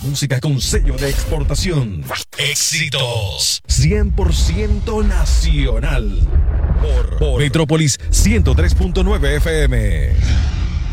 música con sello de exportación. Éxitos 100% nacional. Por Metrópolis 103.9 FM.